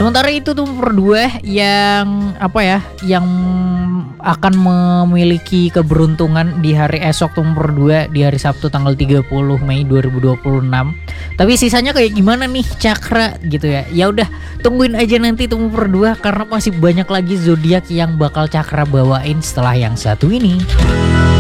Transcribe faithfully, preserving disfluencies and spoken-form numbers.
Sementara itu Tumor dua yang apa ya, yang akan memiliki keberuntungan di hari esok Tumor dua di hari Sabtu tanggal tiga puluh Mei dua ribu dua puluh enam. Tapi sisanya kayak gimana nih Cakra gitu ya. Ya udah tungguin aja nanti Tumor dua karena masih banyak lagi zodiak yang bakal Cakra bawain setelah yang satu ini.